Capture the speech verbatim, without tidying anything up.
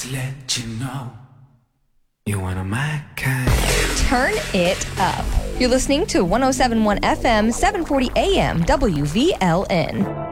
to let you know you're one of my kind. Turn it up. You're listening to one oh seven point one F M, seven forty A M, W V L N.